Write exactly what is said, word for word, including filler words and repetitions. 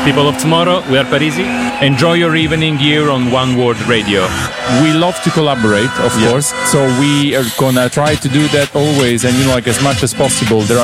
People of tomorrow, we are Parisi. Enjoy your evening here on One World Radio. We love to collaborate, of Yeah. course, so we are gonna try to do that always, and you know, like as much as possible. There